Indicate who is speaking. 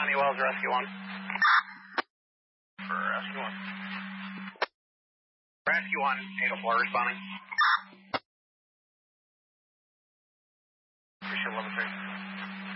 Speaker 1: Johnny Wells, Rescue 1. For Rescue 1. Rescue 1, 804 responding. Appreciate 11